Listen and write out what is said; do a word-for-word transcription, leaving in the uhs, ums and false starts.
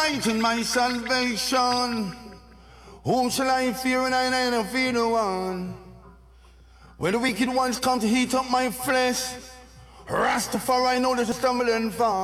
light and my salvation. Whom shall I fear when I neither fear no one? When the wicked ones come to heat up my flesh, Rastafari know that I stumble and fall.